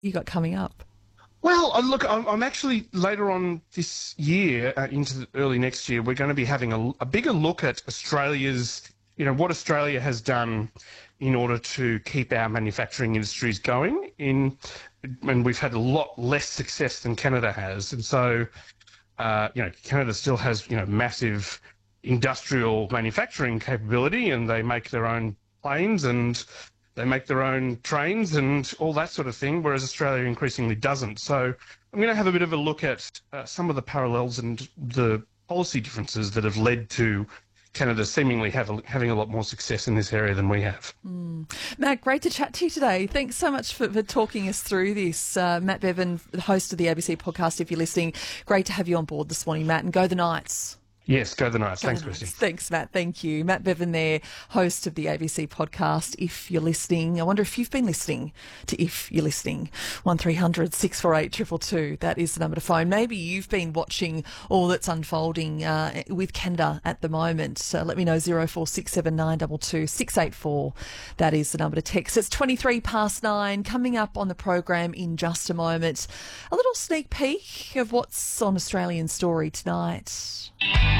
you got coming up? Well, look, I'm actually later on this year, into the early next year, we're going to be having a bigger look at Australia's, what Australia has done in order to keep our manufacturing industries going. And we've had a lot less success than Canada has, and so Canada still has massive industrial manufacturing capability, and they make their own planes and they make their own trains and all that sort of thing, whereas Australia increasingly doesn't. So I'm going to have a bit of a look at some of the parallels and the policy differences that have led to Canada seemingly having a lot more success in this area than we have. Matt, great to chat to you today. Thanks so much for talking us through this. Matt Bevan, the host of the ABC podcast, if you're listening, great to have you on board this morning, Matt, and go the Knights. Yes, go the Knights. Thanks, Christy. Thanks, Matt. Thank you. Matt Bevan there, host of the ABC podcast, If You're Listening. I wonder if you've been listening to If You're Listening. 1300 648 222. That is the number to phone. Maybe you've been watching all that's unfolding with Canada at the moment. Let me know, 0467922684. 684. That is the number to text. It's 9:23. Coming up on the program in just a moment, a little sneak peek of what's on Australian Story tonight.